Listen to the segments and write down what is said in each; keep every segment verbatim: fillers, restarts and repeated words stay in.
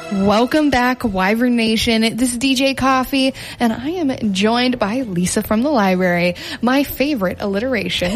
Welcome back, Wyvern Nation. This is D J Coffee, and I am joined by Lisa from the library, my favorite alliteration.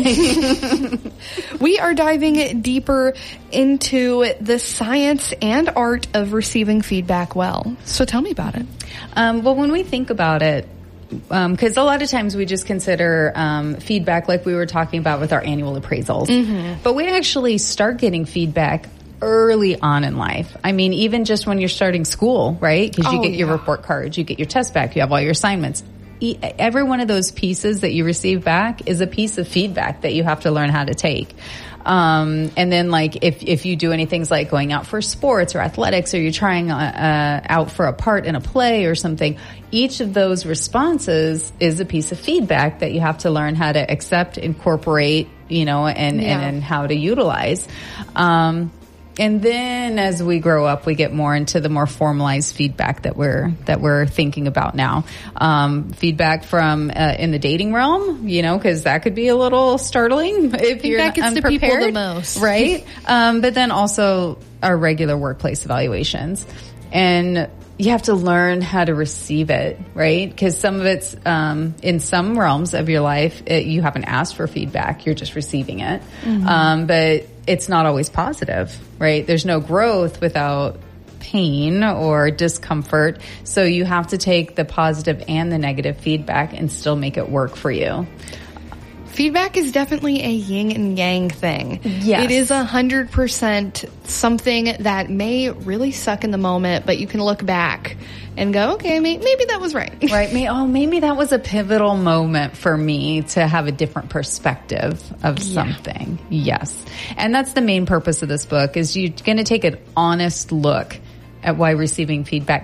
We are diving deeper into the science and art of receiving feedback well. So tell me about it. Um, well, when we think about it, because um, a lot of times we just consider um, feedback like we were talking about with our annual appraisals. Mm-hmm. But we actually start getting feedback early on in life. I mean, even just when you're starting school, right? Because you oh, get your yeah. report cards, you get your test back, you have all your assignments. E- every one of those pieces that you receive back is a piece of feedback that you have to learn how to take. Um, and then like if, if you do any things like going out for sports or athletics, or you're trying uh, uh, out for a part in a play or something, each of those responses is a piece of feedback that you have to learn how to accept, incorporate, you know, and, yeah. and, and how to utilize. Um, And then as we grow up, we get more into the more formalized feedback that we're, that we're thinking about now. Um, feedback from, uh, in the dating realm, you know, cause that could be a little startling if you're that gets unprepared. to people the most. Right? um, but then also our regular workplace evaluations. And you have to learn how to receive it, right? Because some of it's, um, in some realms of your life, it, you haven't asked for feedback. You're just receiving it. Mm-hmm. Um, but it's not always positive, right? There's no growth without pain or discomfort. So you have to take the positive and the negative feedback and still make it work for you. Feedback is definitely a yin and yang thing. Yes. It is a hundred percent something that may really suck in the moment, but you can look back and go, okay, may- maybe that was right. Right. May- oh, maybe that was a pivotal moment for me to have a different perspective of Yeah. something. Yes. And that's the main purpose of this book, is you're going to take an honest look at why receiving feedback